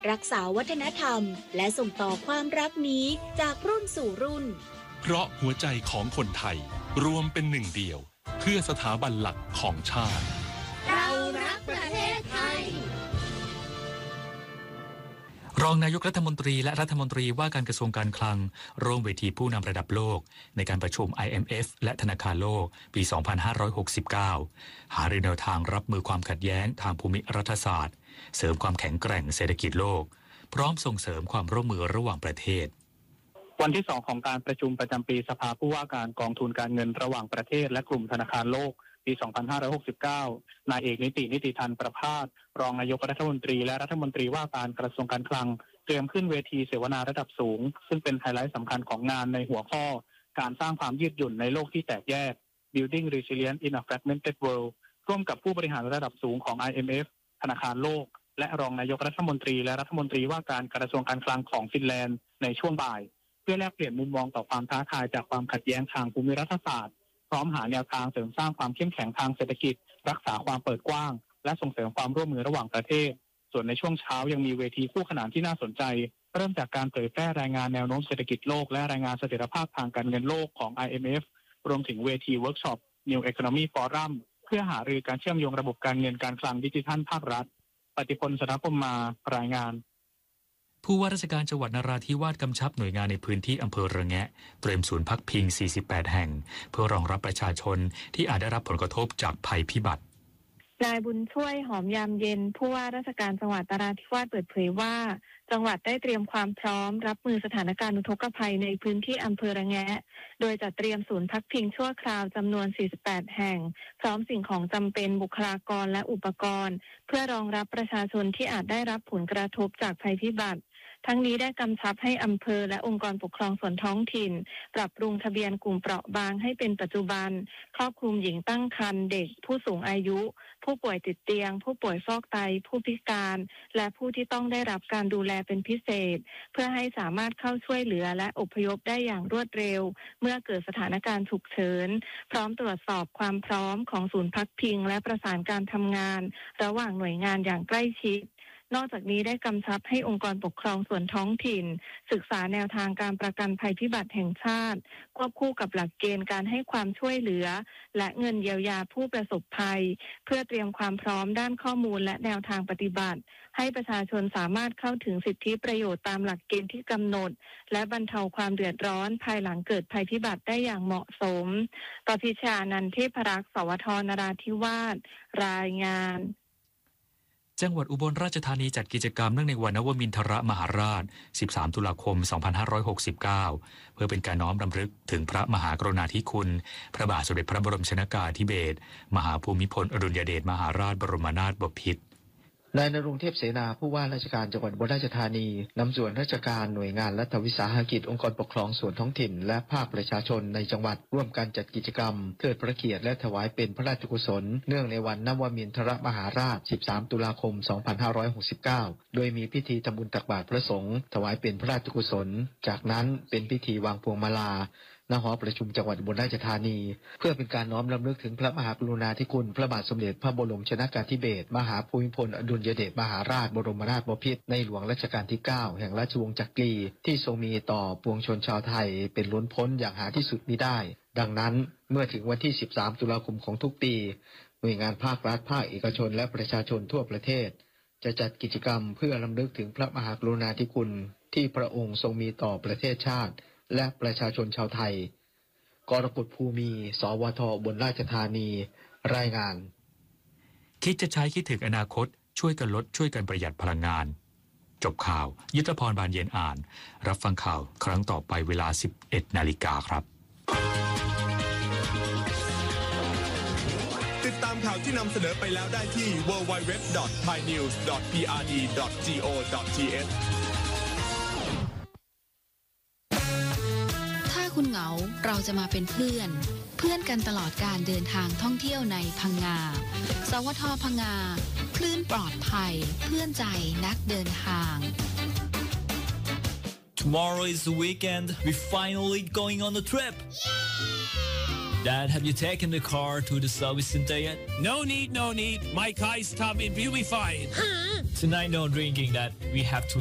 รักษาวัฒนธรรมและส่งต่อความรักนี้จากรุ่นสู่รุ่นเพราะหัวใจของคนไทยรวมเป็นหนึ่งเดียวเพื่อสถาบันหลักของชาติเรารักประเทศไทยรองนายกรัฐมนตรีและรัฐมนตรีว่าการกระทรวงการคลังร่วมเวทีผู้นำระดับโลกในการประชุม IMF และธนาคารโลกปี 2569 หารือแนวทางรับมือความขัดแย้งทางภูมิรัฐศาสตร์เสริมความแข็งแกร่งเศรษฐกิจโลกพร้อมส่งเสริมความร่วมมือระหว่างประเทศวันที่2ของการประชุมประจำปีสภาผู้ว่าการกองทุนการเงินระหว่างประเทศและกลุ่มธนาคารโลกปี 2569 นายเอกนิติธันประภาสรองนายกรัฐมนตรีและรัฐมนตรีว่าการกระทรวงการคลังเตรียมขึ้นเวทีเสวนาระดับสูงซึ่งเป็นไฮไลท์สำคัญของงานในหัวข้อการสร้างความยืดหยุ่นในโลกที่แตกแยก Building Resilience in a Fragmented World ร่วมกับผู้บริหารระดับสูงของ IMF ธนาคารโลกและรองนายกรัฐมนตรีและรัฐมนตรีว่าการกระทรวงการคลังของฟินแลนด์ในช่วงบ่ายเพื่อแลกเปลี่ยนมุมมองต่อความท้าทายจากความขัดแย้งทางภูมิรัฐศาสตร์พร้อมหาแนวทางเสริมสร้างความเข้มแข็งทางเศรษฐกิจรักษาความเปิดกว้างและส่งเสริมความร่วมมือระหว่างประเทศส่วนในช่วงเช้ายังมีเวทีคู่ขนานที่น่าสนใจเริ่มจากการเผยแพร่รายงานแนวโน้มเศรษฐกิจโลกและรายงานเสถียรภาพทางการเงินโลกของ IMF รวมถึงเวทีเวิร์กช็อป New Economy Forum เพื่อหารือการเชื่อมโยงระบบการเงินการคลังดิจิทัลภาครัฐปฏิพล สนพมารายงานผู้ว่าราชการจังหวัดนราธิวาสกำชับหน่วยงานในพื้นที่อำเภอระแงะเตรียมศูนย์พักพิง 48 แห่งเพื่อรองรับประชาชนที่อาจได้รับผลกระทบจากภัยพิบัตินายบุญช่วยหอมยามเย็นผู้ว่าราชการจังหวัดนราธิวาสเปิดเผยว่าจังหวัดได้เตรียมความพร้อมรับมือสถานการณ์อุทกภัยในพื้นที่อำเภอระแงะโดยจัดเตรียมศูนย์พักพิงชั่วคราวจำนวน 48 แห่งพร้อมสิ่งของจำเป็นบุคลากรและอุปกรณ์เพื่อรองรับประชาชนที่อาจได้รับผลกระทบจากภัยพิบัติทั้งนี้ได้กำชับให้อำเภอและองค์กรปกครองส่วนท้องถิ่นปรับปรุงทะเบียนกลุ่มเปราะบางให้เป็นปัจจุบันครอบคลุมหญิงตั้งครรภ์เด็กผู้สูงอายุผู้ป่วยติดเตียงผู้ป่วยฟอกไตผู้พิการและผู้ที่ต้องได้รับการดูแลเป็นพิเศษเพื่อให้สามารถเข้าช่วยเหลือและอพยพได้อย่างรวดเร็วเมื่อเกิดสถานการณ์ฉุกเฉินพร้อมตรวจสอบความพร้อมของศูนย์พักพิงและประสานการทำงานระหว่างหน่วยงานอย่างใกล้ชิดนอกจากนี้ได้กำชับให้องค์กรปกครองส่วนท้องถิ่นศึกษาแนวทางการประกันภัยพิบัติแห่งชาติควบคู่กับหลักเกณฑ์การให้ความช่วยเหลือและเงินเยียวยาผู้ประสบภัยเพื่อเตรียมความพร้อมด้านข้อมูลและแนวทางปฏิบัติให้ประชาชนสามารถเข้าถึงสิทธิประโยชน์ตามหลักเกณฑ์ที่กำหนดและบรรเทาความเดือดร้อนภายหลังเกิดภัยพิบัติได้อย่างเหมาะสมปพิชานันท์ เทพรักษ์ สวท นราธิวาสรายงานจังหวัดอุบลราชธานีจัดกิจกรรมเนื่องในวันนวมินทรมหาราช 13 ตุลาคม 2569 เพื่อเป็นการน้อมรำลึกถึงพระมหากรุณาธิคุณพระบาทสมเด็จพระบรมชนกาธิเบศรมหาภูมิพลอดุลยเดชมหาราชบรมนาถบพิตรนายณรงค์ เทพเสนาผู้ว่าราชการจังหวัดอุบลราชธานีนำส่วนราชการหน่วยงานรัฐวิสาหกิจองค์กรปกครองส่วนท้องถิ่นและภาคประชาชนในจังหวัดร่วมกันจัดกิจกรรมเทิดพระเกียรติและถวายเป็นพระราชกุศลเนื่องในวันนวมินทรมหาราช 13 ตุลาคม 2569 โดยมีพิธีทำบุญตักบาตรพระสงฆ์ถวายเป็นพระราชกุศลจากนั้นเป็นพิธีวางพวงมาลาณหอประชุมจังหวัดอุบลราชธานีเพื่อเป็นการน้อมรำลึกถึงพระมหากรุณาธิคุณพระบาทสมเด็จพระบรมชนกาธิเบศรมหาภูมิพลอดุลยเดชมหาราชบรมนาถบพิตรในหลวงรัชกาลที่ 9 แห่งราชวงศ์จักรีที่ทรงมีต่อปวงชนชาวไทยเป็นล้นพ้นอย่างหาที่สุดมิได้ดังนั้นเมื่อถึงวันที่ 13 ตุลาคมของทุกปีหน่วยงานภาครัฐภาคเอกชนและประชาชนทั่วประเทศจะจัดกิจกรรมเพื่อรำลึกถึงพระมหากรุณาธิคุณที่พระองค์ทรงมีต่อประเทศชาติและประชาชนชาวไทยกรกฎภูมิ สวท อุบลราชธานีรายงานคิดจะใช้คิดถึงอนาคตช่วยกันลดช่วยกันประหยัดพลังงานจบข่าวยุทธพรบานเย็นอ่านรับฟังข่าวครั้งต่อไปเวลา 11 นาฬิกาครับติดตามข่าวที่นำเสนอไปแล้วได้ที่ www.thainews.prd.go.th ถ้าคุณเหงาเราจะมาเป็นเพื่อนกันตลอดการเดินทางท่องเที่ยวในพังงาสวท.พังงาคลื่นปลอดภัยเพื่อนใจนักเดินทาง Tomorrow is the weekend. We're finally going on a trip. Dad, have you taken the car to the service center yet? No need. My car is stop. It will be fine. Tonight, no drinking. That we have to